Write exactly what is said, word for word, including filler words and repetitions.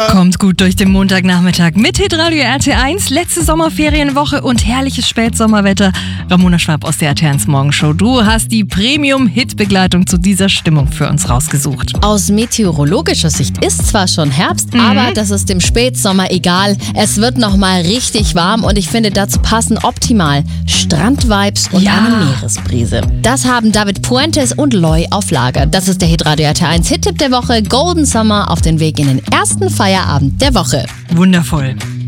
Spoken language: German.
Kommt gut durch den Montagnachmittag mit Hitradio R T eins. Letzte Sommerferienwoche und herrliches Spätsommerwetter. Ramona Schwab aus der R T eins Morgenshow. Du hast die Premium-Hit-Begleitung zu dieser Stimmung für uns rausgesucht. Aus meteorologischer Sicht ist zwar schon Herbst, mhm. aber das ist dem Spätsommer egal. Es wird nochmal richtig warm und ich finde, dazu passen optimal Strandvibes und Ja. eine Meeresbrise. Das haben David Puentes und Loy auf Lager. Das ist der Hitradio R T eins Hit-Tipp der Woche. Golden Summer auf den Weg in den ersten Feierabend der Woche. Wundervoll.